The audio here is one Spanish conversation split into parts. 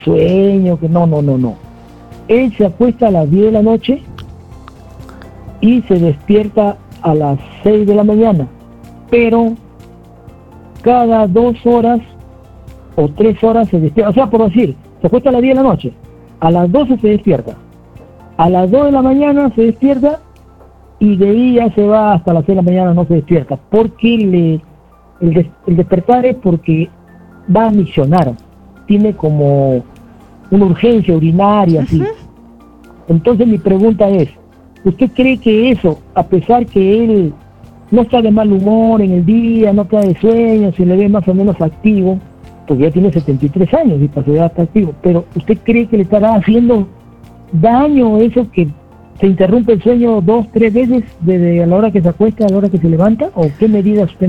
sueño, que no. Él se acuesta a las 10 de la noche y se despierta a las 6 de la mañana, pero cada 2 horas o 3 horas se despierta. O sea, por decir, se acuesta a las 10 de la noche, a las 12 se despierta, a las 2 de la mañana se despierta y de ahí ya se va hasta las 6 de la mañana, no se despierta, porque el despertar es porque va a misionar, tiene como una urgencia urinaria, así. Entonces mi pregunta es, ¿usted cree que eso, a pesar que él no está de mal humor en el día, no cae de sueño, se le ve más o menos activo, porque ya tiene 73 años y para su edad está activo, pero ¿usted cree que le estará haciendo daño eso que se interrumpe el sueño 2, 3 veces desde a la hora que se acuesta a la hora que se levanta? ¿O qué medidas usted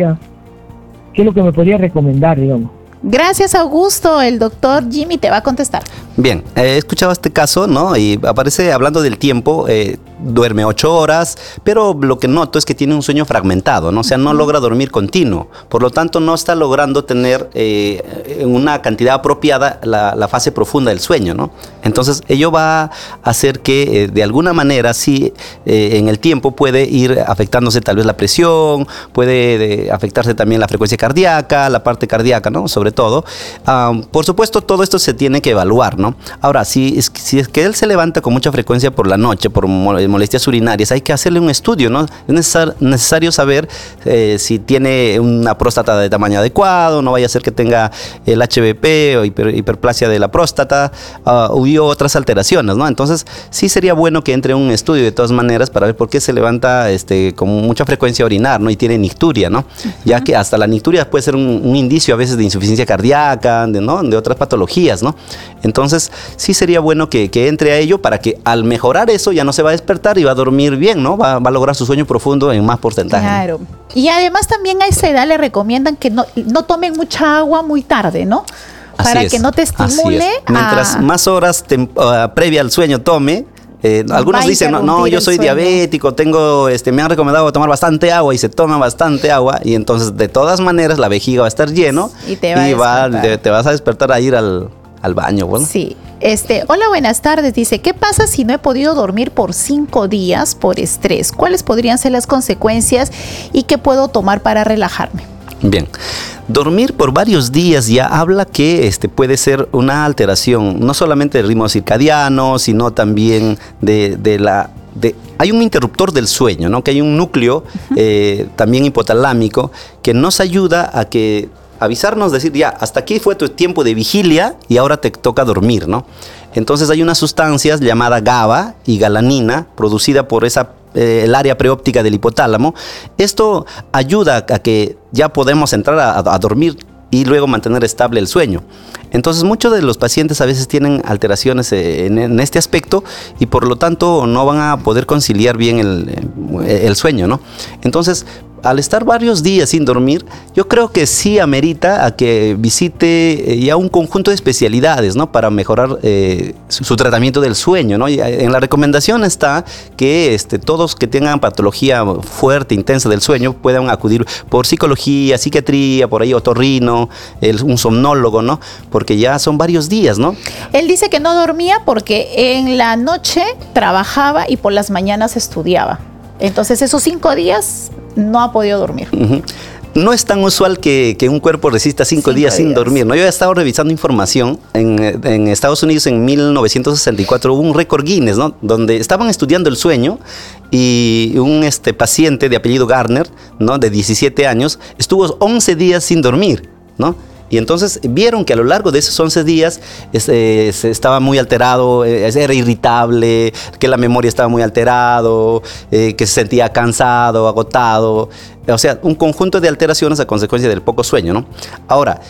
qué es lo que me podría recomendar, digamos? Gracias, Augusto. El doctor Jimmy te va a contestar. Bien, he escuchado este caso, ¿no? Y aparece hablando del tiempo, duerme 8 horas, pero lo que noto es que tiene un sueño fragmentado, ¿no? O sea, no logra dormir continuo. Por lo tanto, no está logrando tener en una cantidad apropiada la fase profunda del sueño, ¿no? Entonces, ello va a hacer que, de alguna manera, sí, en el tiempo puede ir afectándose tal vez la presión, puede afectarse también la frecuencia cardíaca, la parte cardíaca, ¿no? Sobre todo. Por supuesto, todo esto se tiene que evaluar, ¿no? Ahora, si es que él se levanta con mucha frecuencia por la noche, por molestias urinarias, hay que hacerle un estudio, ¿no? Es necesario saber si tiene una próstata de tamaño adecuado, no vaya a ser que tenga el HBP o hiperplasia de la próstata y otras alteraciones, ¿no? Entonces, sí sería bueno que entre un estudio de todas maneras para ver por qué se levanta con mucha frecuencia a orinar, ¿no? Y tiene nicturia, ¿no? Ya que hasta la nicturia puede ser un indicio a veces de insuficiencia cardíaca, ¿no? De otras patologías, ¿no? Entonces, sí sería bueno que entre a ello para que al mejorar eso ya no se va a despertar y va a dormir bien, ¿no? Va a lograr su sueño profundo en más porcentaje. Claro. Y además también a esa edad le recomiendan que no tomen mucha agua muy tarde, ¿no? Para que no te estimule. Mientras más horas previa al sueño tome, algunos dicen, no, yo soy diabético, me han recomendado tomar bastante agua y se toma bastante agua y entonces de todas maneras la vejiga va a estar lleno y te vas a despertar a ir al baño, bueno. Sí. Hola, buenas tardes. Dice, ¿qué pasa si no he podido dormir por 5 días por estrés? ¿Cuáles podrían ser las consecuencias y qué puedo tomar para relajarme? Bien, dormir por varios días ya habla que puede ser una alteración, no solamente del ritmo circadiano, sino también hay un interruptor del sueño, ¿no? Que hay un núcleo también hipotalámico que nos ayuda a avisarnos, decir, ya, hasta aquí fue tu tiempo de vigilia y ahora te toca dormir, ¿no? Entonces hay unas sustancias llamadas GABA y galanina, producida por el área preóptica del hipotálamo. Esto ayuda a que ya podemos entrar a dormir y luego mantener estable el sueño. Entonces muchos de los pacientes a veces tienen alteraciones en este aspecto y por lo tanto no van a poder conciliar bien el sueño, ¿no? Entonces, al estar varios días sin dormir, yo creo que sí amerita a que visite ya un conjunto de especialidades, ¿no? Para mejorar su tratamiento del sueño, ¿no? Y en la recomendación está que todos que tengan patología fuerte, intensa del sueño, puedan acudir por psicología, psiquiatría, por ahí otorrino, un somnólogo, ¿no? Porque ya son varios días, ¿no? Él dice que no dormía porque en la noche trabajaba y por las mañanas estudiaba. Entonces esos 5 días no ha podido dormir. No es tan usual que un cuerpo resista 5 días sin dormir, ¿no? Yo he estado revisando información. En Estados Unidos en 1964 hubo un récord Guinness, ¿no? Donde estaban estudiando el sueño y un paciente de apellido Garner, ¿no? De 17 años, estuvo 11 días sin dormir, ¿no? Y entonces vieron que a lo largo de esos 11 días estaba muy alterado, era irritable, que la memoria estaba muy alterado, que se sentía cansado, agotado. O sea, un conjunto de alteraciones a consecuencia del poco sueño, ¿no? Ahora,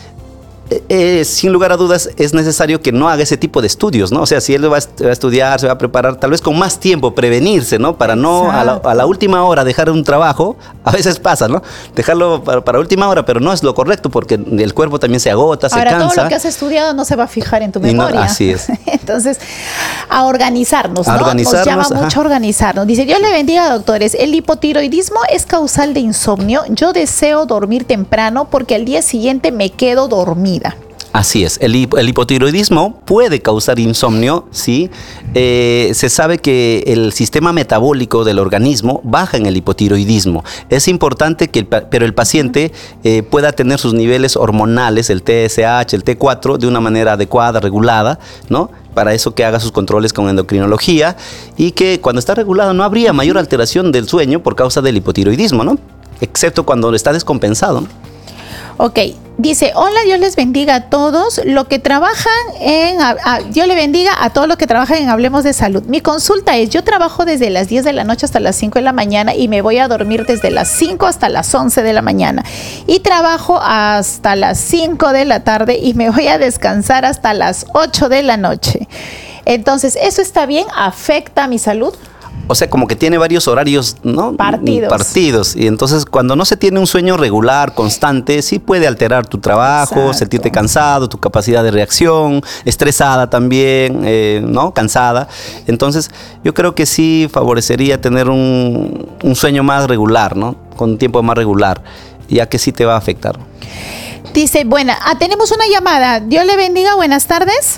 sin lugar a dudas es necesario que no haga ese tipo de estudios, ¿no? O sea, si él va a estudiar, se va a preparar, tal vez con más tiempo, prevenirse, ¿no? Para no a la última hora dejar un trabajo, a veces pasa, ¿no? Dejarlo para última hora, pero no es lo correcto porque el cuerpo también se agota, se cansa. Ahora todo lo que has estudiado no se va a fijar en tu memoria. No, así es. Entonces, a organizarnos, ¿no? Nos llama mucho organizarnos. Dice, Dios le bendiga, doctores. El hipotiroidismo es causal de insomnio. Yo deseo dormir temprano porque al día siguiente me quedo dormida. Así es, el hipotiroidismo puede causar insomnio, ¿sí? Se sabe que el sistema metabólico del organismo baja en el hipotiroidismo. Es importante pero el paciente pueda tener sus niveles hormonales, el TSH, el T4, de una manera adecuada, regulada, ¿no? Para eso que haga sus controles con endocrinología y que cuando está regulado no habría mayor alteración del sueño por causa del hipotiroidismo, ¿no? Excepto cuando está descompensado, ¿no? Ok, dice, hola, Dios les bendiga a todos los que trabajan Dios le bendiga a todos los que trabajan en Hablemos de Salud. Mi consulta es, yo trabajo desde las 10 de la noche hasta las 5 de la mañana y me voy a dormir desde las 5 hasta las 11 de la mañana. Y trabajo hasta las 5 de la tarde y me voy a descansar hasta las 8 de la noche. Entonces, ¿eso está bien? ¿Afecta a mi salud? O sea, como que tiene varios horarios, ¿no? Partidos. Y entonces, cuando no se tiene un sueño regular, constante, sí puede alterar tu trabajo, Exacto. sentirte cansado, tu capacidad de reacción, estresada también, ¿no? Cansada. Entonces, yo creo que sí favorecería tener un sueño más regular, ¿no? Con un tiempo más regular, ya que sí te va a afectar. Dice, bueno, tenemos una llamada. Dios le bendiga, buenas tardes.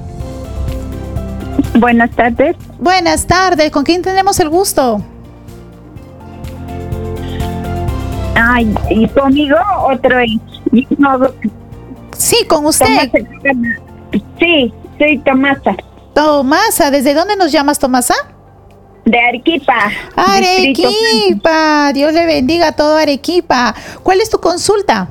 Buenas tardes. Buenas tardes, ¿con quién tenemos el gusto? Ay, ¿y conmigo otro es? No, Sí, con usted. sí, soy Tomasa, Tomasa, ¿desde dónde nos llamas, Tomasa? de Arequipa. Distrito. Arequipa, Dios le bendiga a todo Arequipa. ¿Cuál es tu consulta?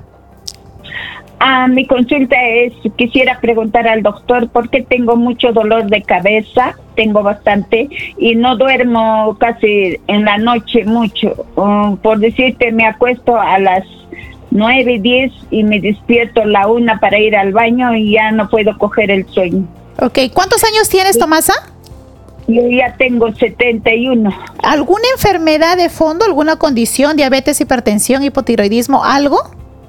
Mi consulta es, quisiera preguntar al doctor por qué tengo mucho dolor de cabeza, tengo bastante, y no duermo casi en la noche mucho. Por decirte, me acuesto a las 9, 10 y me despierto a la 1 para ir al baño y ya no puedo coger el sueño. Ok, ¿cuántos años tienes, Tomasa? Yo ya tengo 71. ¿Alguna enfermedad de fondo, alguna condición, diabetes, hipertensión, hipotiroidismo, algo?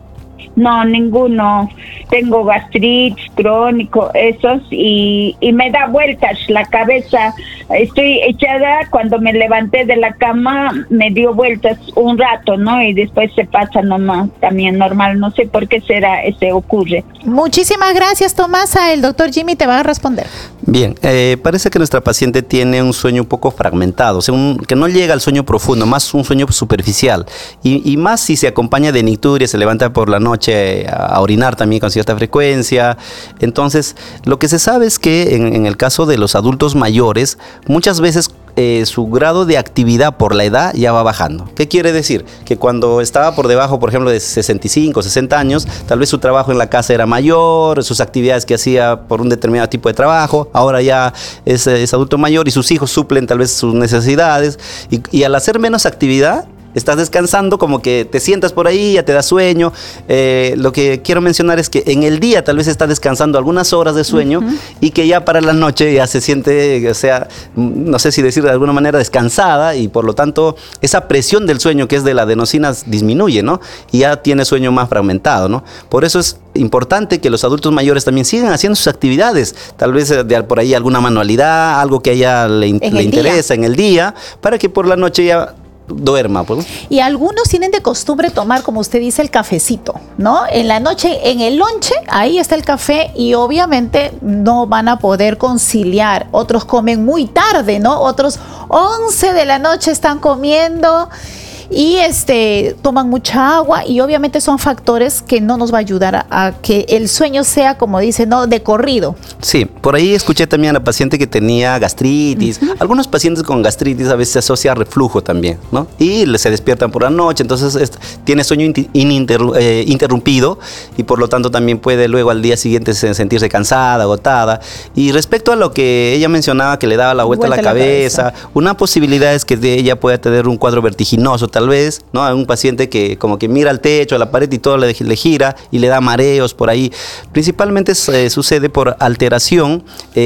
No, ninguno. Tengo gastritis crónico, esos, y me da vueltas la cabeza. Estoy echada, cuando me levanté de la cama me dio vueltas un rato, ¿no? Y después se pasa nomás, también normal. No sé por qué será, ocurre. Muchísimas gracias, Tomasa. El doctor Jimmy te va a responder. Bien, parece que nuestra paciente tiene un sueño un poco fragmentado, o sea, que no llega al sueño profundo, más un sueño superficial. Y más si se acompaña de nicturia, se levanta por la noche a orinar también con cierta frecuencia. Entonces, lo que se sabe es que en el caso de los adultos mayores, muchas veces su grado de actividad por la edad ya va bajando. ¿Qué quiere decir? Que cuando estaba por debajo, por ejemplo, de 65, 60 años, tal vez su trabajo en la casa era mayor, sus actividades que hacía por un determinado tipo de trabajo, ahora ya es adulto mayor y sus hijos suplen tal vez sus necesidades, y al hacer menos actividad, estás descansando, como que te sientas por ahí, ya te da sueño. Lo que quiero mencionar es que en el día tal vez está descansando algunas horas de sueño y que ya para la noche ya se siente, o sea, no sé si decir de alguna manera descansada, y por lo tanto esa presión del sueño que es de la adenosina disminuye, ¿no? Y ya tiene sueño más fragmentado, ¿no? Por eso es importante que los adultos mayores también sigan haciendo sus actividades, tal vez por ahí alguna manualidad, algo que a ella le interesa en el día, para que por la noche ya duerma, pues. Y algunos tienen de costumbre tomar, como usted dice, el cafecito, ¿no? En la noche, en el lonche, ahí está el café, y obviamente no van a poder conciliar. Otros comen muy tarde, ¿no? Otros 11 de la noche están comiendo y toman mucha agua, y obviamente son factores que no nos va a ayudar a que el sueño sea, como dicen, ¿no?, de corrido. Sí, por ahí escuché también a la paciente que tenía gastritis. Algunos pacientes con gastritis a veces se asocia a reflujo también, ¿no? Y se despiertan por la noche, entonces tiene sueño interrumpido, y por lo tanto también puede luego al día siguiente sentirse cansada, agotada. Y respecto a lo que ella mencionaba, que le daba la vuelta a la cabeza, una posibilidad es que ella pueda tener un cuadro vertiginoso, tal vez, ¿no? A un paciente que como que mira al techo, a la pared, y todo le gira y le da mareos por ahí. Principalmente sucede por alteración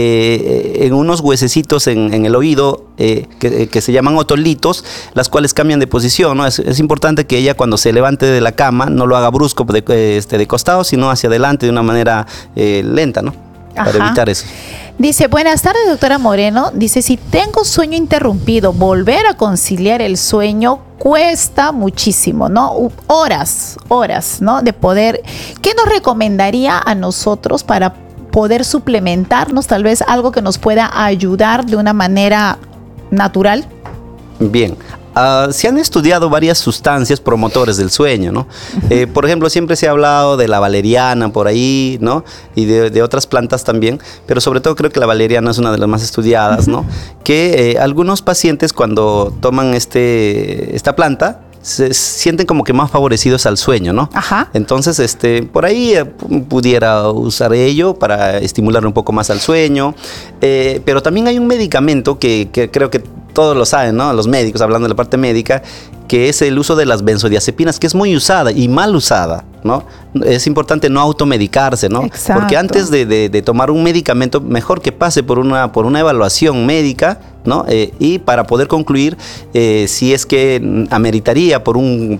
en unos huesecitos en el oído que se llaman otolitos, las cuales cambian de posición, ¿no? Es importante que ella, cuando se levante de la cama, no lo haga brusco de costado, sino hacia adelante de una manera lenta, ¿no? Para evitar eso. Dice, buenas tardes, doctora Moreno. Dice, si tengo sueño interrumpido, volver a conciliar el sueño cuesta muchísimo, ¿no? Horas, ¿no? De poder. ¿Qué nos recomendaría a nosotros para poder suplementarnos, tal vez algo que nos pueda ayudar de una manera natural? Bien. Se han estudiado varias sustancias promotores del sueño, ¿no? Por ejemplo, siempre se ha hablado de la valeriana por ahí, ¿no? Y de otras plantas también, pero sobre todo creo que la valeriana es una de las más estudiadas, ¿no? Que algunos pacientes cuando toman esta planta, se sienten como que más favorecidos al sueño, ¿no? Ajá. Entonces, por ahí pudiera usar ello para estimular un poco más al sueño, pero también hay un medicamento que creo que todos lo saben, ¿no? Los médicos, hablando de la parte médica, que es el uso de las benzodiazepinas, que es muy usada y mal usada, ¿no? Es importante no automedicarse, ¿no? Exacto. Porque antes de tomar un medicamento, mejor que pase por una evaluación médica, ¿no? Y para poder concluir si es que ameritaría por un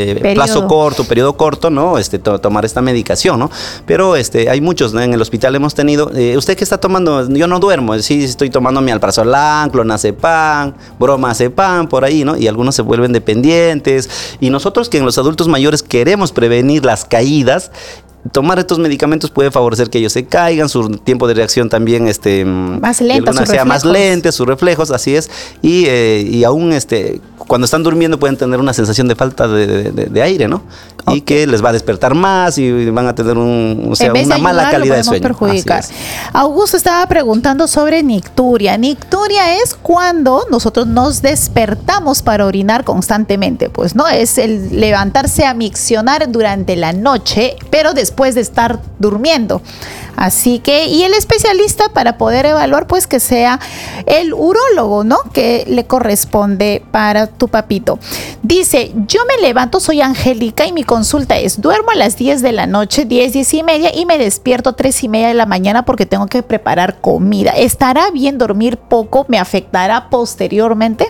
periodo corto, ¿no? Tomar esta medicación, ¿no? Pero hay muchos, ¿no? En el hospital hemos tenido, ¿usted qué está tomando? Yo no duermo, sí, estoy tomando mi alprazolam, clonazepam, bromazepam, por ahí, ¿no? Y algunos se vuelven dependientes. Y nosotros que en los adultos mayores queremos prevenir las caídas, tomar estos medicamentos puede favorecer que ellos se caigan, su tiempo de reacción también más lenta, sea más lento, sus reflejos, así es, y aún cuando están durmiendo pueden tener una sensación de falta de aire, ¿no? Okay. Y que les va a despertar más y van a tener una mala calidad de sueño. Perjudicar. Augusto estaba preguntando sobre nicturia. Nicturia es cuando nosotros nos despertamos para orinar constantemente, pues, ¿no? Es el levantarse a miccionar durante la noche, pero después de estar durmiendo. Así que, y el especialista para poder evaluar, pues que sea el urólogo, ¿no? Que le corresponde para tu papito. Dice, yo me levanto, soy Angélica y mi consulta es, duermo a las 10 de la noche, 10 y media y me despierto 3:30 de la mañana porque tengo que preparar comida. ¿Estará bien dormir poco? ¿Me afectará posteriormente?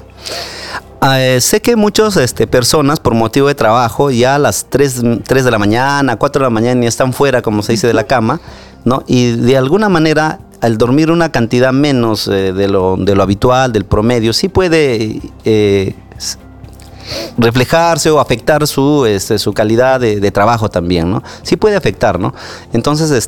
Sé que muchas personas por motivo de trabajo ya a las 3 de la mañana, 4 de la mañana ya están fuera, como se dice, de la cama, ¿no? Y de alguna manera al dormir una cantidad menos de lo habitual, del promedio, sí puede reflejarse o afectar su calidad de trabajo también, ¿no? Sí puede afectar, ¿no? Entonces,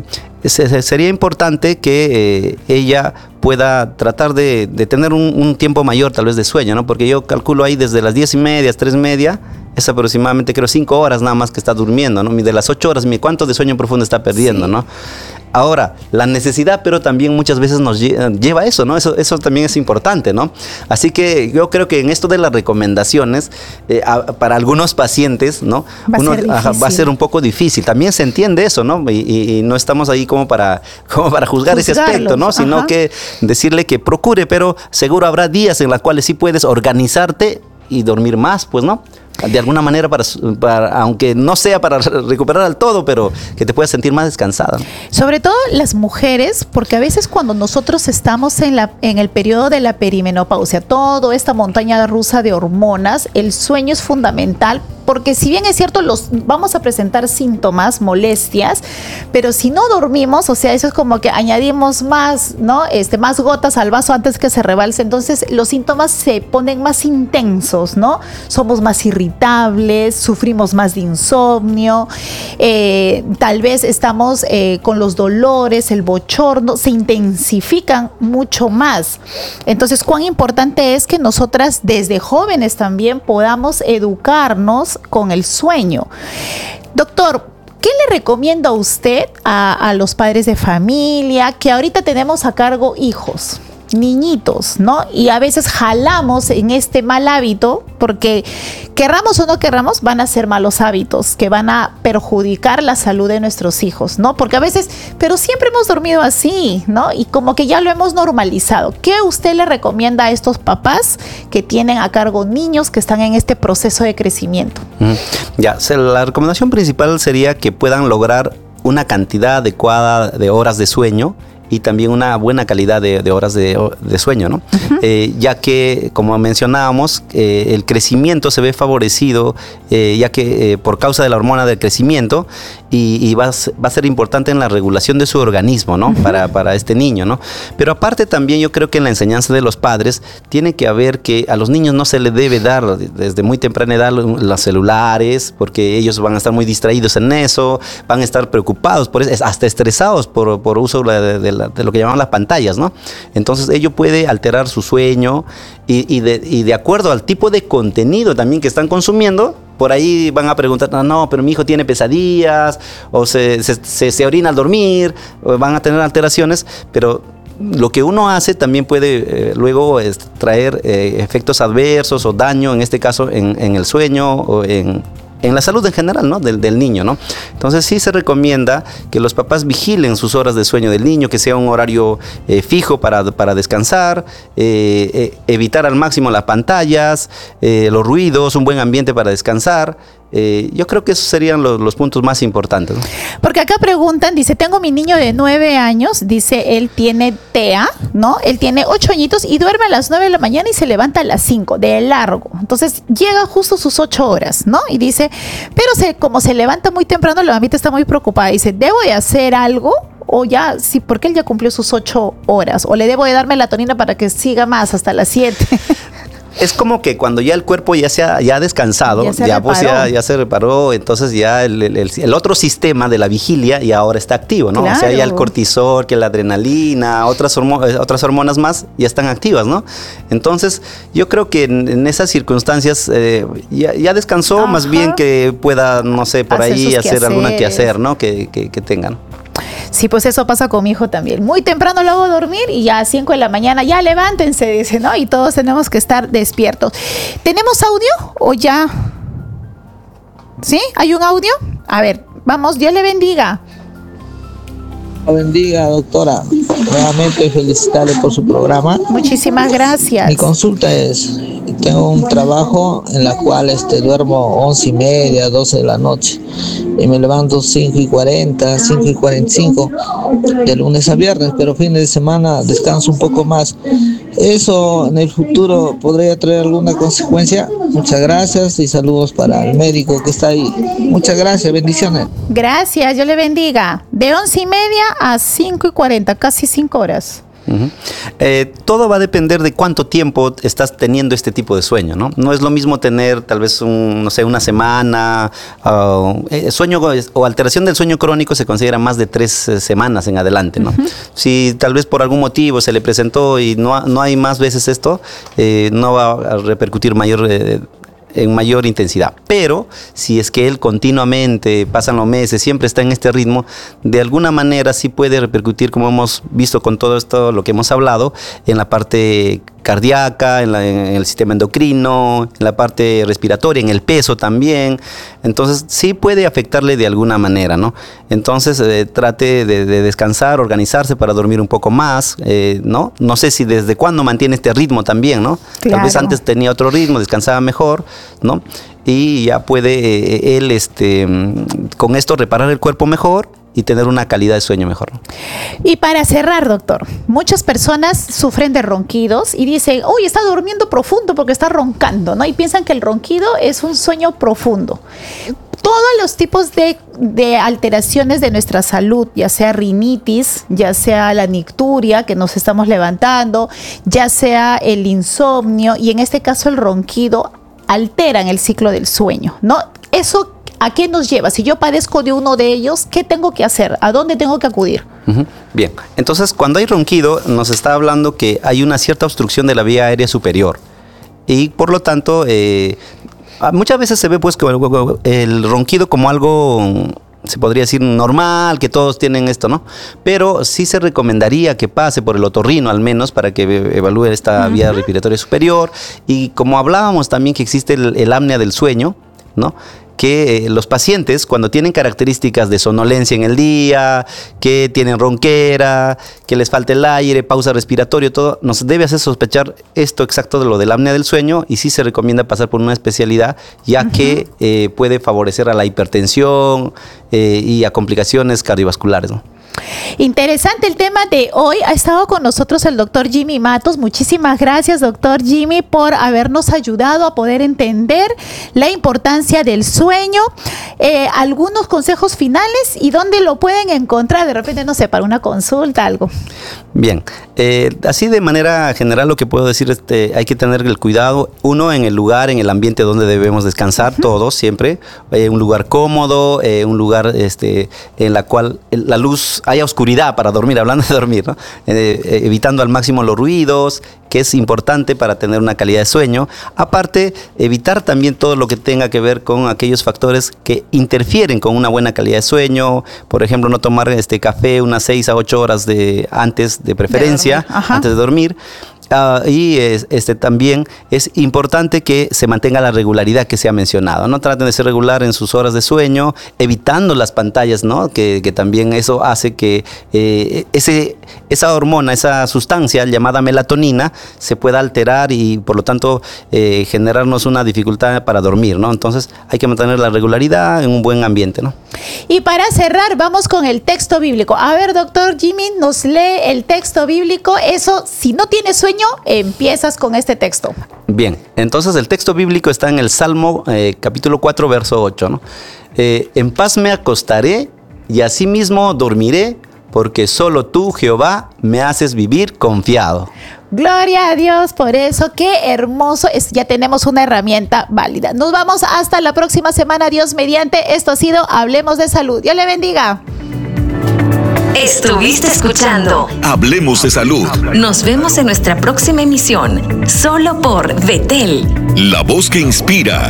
sería importante que ella pueda tratar de tener un tiempo mayor tal vez de sueño, ¿no? Porque yo calculo ahí desde las 10:30, 3:30, es aproximadamente creo 5 horas nada más que está durmiendo, ¿no? De las 8 horas, ¿cuánto de sueño profundo está perdiendo, sí, ¿no? Ahora, la necesidad, pero también muchas veces nos lleva a eso, ¿no? Eso también es importante, ¿no? Así que yo creo que en esto de las recomendaciones, para algunos pacientes, ¿no? Va a ser un poco difícil. También se entiende eso, ¿no? Y no estamos ahí como para juzgar ese aspecto, ¿no? Sino Ajá. que decirle que procure, pero seguro habrá días en los cuales sí puedes organizarte y dormir más, pues, ¿no? De alguna manera, aunque no sea para recuperar al todo, pero que te puedas sentir más descansada. Sobre todo las mujeres, porque a veces cuando nosotros estamos en el periodo de la perimenopausia, toda esta montaña rusa de hormonas, el sueño es fundamental, porque si bien es cierto, vamos a presentar síntomas, molestias, pero si no dormimos, o sea, eso es como que añadimos más, ¿no? Más gotas al vaso antes que se rebalse, entonces los síntomas se ponen más intensos, ¿no? Somos más irritables, sufrimos más de insomnio, tal vez estamos con los dolores, el bochorno, se intensifican mucho más. Entonces, cuán importante es que nosotras desde jóvenes también podamos educarnos con el sueño. Doctor, ¿qué le recomienda usted a los padres de familia que ahorita tenemos a cargo hijos, niñitos, ¿no? Y a veces jalamos en este mal hábito porque querramos o no querramos van a ser malos hábitos que van a perjudicar la salud de nuestros hijos, ¿no? Porque a veces, pero siempre hemos dormido así, ¿no? Y como que ya lo hemos normalizado. ¿Qué usted le recomienda a estos papás que tienen a cargo niños que están en este proceso de crecimiento? La recomendación principal sería que puedan lograr una cantidad adecuada de horas de sueño y también una buena calidad de horas de sueño, ¿no? Uh-huh. Ya que, como mencionábamos, el crecimiento se ve favorecido, ya que por causa de la hormona del crecimiento, y va a ser importante en la regulación de su organismo, ¿no? Para este niño, ¿no? Pero aparte también yo creo que en la enseñanza de los padres tiene que haber que a los niños no se les debe dar desde muy temprana edad los celulares, porque ellos van a estar muy distraídos en eso, van a estar preocupados, hasta estresados por uso de lo que llaman las pantallas, ¿no? Entonces ello puede alterar su sueño y de acuerdo al tipo de contenido también que están consumiendo, por ahí van a preguntar, no, pero mi hijo tiene pesadillas, o se orina al dormir, o van a tener alteraciones, pero lo que uno hace también puede luego traer efectos adversos o daño, en este caso en el sueño o en la salud en general, ¿no? del niño, ¿no? Entonces sí se recomienda que los papás vigilen sus horas de sueño del niño, que sea un horario fijo para descansar, evitar al máximo las pantallas, los ruidos, un buen ambiente para descansar. Yo creo que esos serían los puntos más importantes, ¿no? Porque acá preguntan, dice, tengo mi niño de 9 años, dice, él tiene TEA, ¿no? Él tiene 8 añitos y duerme a las 9 de la mañana y se levanta a las 5, de largo. Entonces, llega justo sus 8 horas, ¿no? Y dice, pero como se levanta muy temprano, la mamita está muy preocupada. Dice, ¿debo de hacer algo? O ya, sí, porque él ya cumplió sus 8 horas. O le debo de dar melatonina para que siga más hasta las 7. Es como que cuando ya el cuerpo ya ha descansado, ya se reparó, entonces ya el otro sistema de la vigilia y ahora está activo, ¿no? Claro. O sea, ya el cortisol, que la adrenalina, otras hormonas más ya están activas, ¿no? Entonces, yo creo que en esas circunstancias ya descansó, ajá, más bien que pueda, no sé, por ahí hacer alguna quehacer, ¿no? Que tengan. Sí, pues eso pasa con mi hijo también. Muy temprano lo hago dormir y ya a 5 de la mañana, ya levántense, dice, ¿no? Y todos tenemos que estar despiertos. ¿Tenemos audio o ya? ¿Sí? ¿Hay un audio? A ver, vamos, Dios le bendiga. Bendiga, doctora. Nuevamente felicitarle por su programa. Muchísimas gracias. Mi consulta es, tengo un trabajo en la cual duermo 11:30, 12 de la noche y me levanto 5:40, 5:45 de lunes a viernes, pero fines de semana descanso un poco más. ¿Eso en el futuro podría traer alguna consecuencia? Muchas gracias y saludos para el médico que está ahí. Muchas gracias, bendiciones. Gracias, Dios le bendiga. De 11:30 a 5:40, casi 5 horas. Uh-huh. Todo va a depender de cuánto tiempo estás teniendo este tipo de sueño, ¿no? No es lo mismo tener tal vez una semana, sueño o alteración del sueño crónico se considera más de 3 semanas en adelante, ¿no? Uh-huh. Si tal vez por algún motivo se le presentó y no hay más veces esto, no va a repercutir en mayor intensidad. Pero si es que él continuamente, pasan los meses, siempre está en este ritmo, de alguna manera sí puede repercutir, como hemos visto con todo esto, lo que hemos hablado, en la parte cardíaca, en el sistema endocrino, en la parte respiratoria, en el peso también. Entonces sí puede afectarle de alguna manera, ¿no? Entonces trate de descansar, organizarse para dormir un poco más, ¿no? No sé si desde cuándo mantiene este ritmo también, ¿no? Claro. Tal vez antes tenía otro ritmo, descansaba mejor, ¿no? Y ya puede él con esto reparar el cuerpo mejor y tener una calidad de sueño mejor. Y para cerrar, doctor, muchas personas sufren de ronquidos y dicen, uy, está durmiendo profundo porque está roncando, ¿no? Y piensan que el ronquido es un sueño profundo. Todos los tipos de alteraciones de nuestra salud, ya sea rinitis, ya sea la nicturia, que nos estamos levantando, ya sea el insomnio y en este caso el ronquido, alteran el ciclo del sueño, ¿no? Eso, ¿a qué nos lleva? Si yo padezco de uno de ellos, ¿qué tengo que hacer? ¿A dónde tengo que acudir? Uh-huh. Bien, entonces cuando hay ronquido nos está hablando que hay una cierta obstrucción de la vía aérea superior y por lo tanto muchas veces se ve pues el ronquido como algo, se podría decir normal, que todos tienen esto, ¿no? Pero sí se recomendaría que pase por el otorrino al menos para que evalúe esta vía respiratoria superior. Y como hablábamos también que existe el apnea del sueño, ¿no? Que los pacientes cuando tienen características de somnolencia en el día, que tienen ronquera, que les falta el aire, pausa respiratoria, todo, nos debe hacer sospechar esto exacto de lo del apnea del sueño y sí se recomienda pasar por una especialidad ya que puede favorecer a la hipertensión y a complicaciones cardiovasculares, ¿no? Interesante el tema de hoy. Ha estado con nosotros el doctor Jimmy Matos. Muchísimas gracias, doctor Jimmy, por habernos ayudado a poder entender la importancia del sueño. Algunos consejos finales y dónde lo pueden encontrar. De repente, no sé, para una consulta, algo. Bien, así de manera general lo que puedo decir, hay que tener el cuidado, uno, en el lugar, en el ambiente donde debemos descansar, todos siempre, un lugar cómodo, un lugar en la cual la luz, haya oscuridad para dormir, hablando de dormir, ¿no? Evitando al máximo los ruidos, que es importante para tener una calidad de sueño. Aparte, evitar también todo lo que tenga que ver con aquellos factores que interfieren con una buena calidad de sueño. Por ejemplo, no tomar café unas 6 a 8 horas antes de preferencia, antes de dormir. Y también es importante que se mantenga la regularidad que se ha mencionado, ¿no? Traten de ser regular en sus horas de sueño, evitando las pantallas, ¿no? Que también eso hace que esa hormona, esa sustancia llamada melatonina se pueda alterar y por lo tanto generarnos una dificultad para dormir, ¿no? Entonces hay que mantener la regularidad en un buen ambiente, ¿no? Y para cerrar, vamos con el texto bíblico. A ver, doctor Jimmy, nos lee el texto bíblico. Eso, si no tienes sueño, empiezas con este texto. Bien, entonces el texto bíblico está en el Salmo capítulo 4, verso 8, ¿no? En paz me acostaré y asimismo dormiré, porque solo tú, Jehová, me haces vivir confiado. Gloria a Dios por eso. Qué hermoso. Ya tenemos una herramienta válida. Nos vamos hasta la próxima semana, Dios mediante. Esto ha sido Hablemos de Salud. Dios le bendiga. Estuviste escuchando Hablemos de Salud. Nos vemos en nuestra próxima emisión, solo por Betel, la voz que inspira.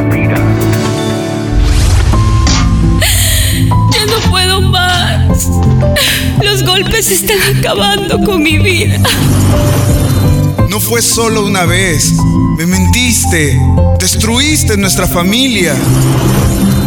Ya no puedo más. Los golpes están acabando con mi vida. No fue solo una vez. Me mentiste. Destruiste nuestra familia.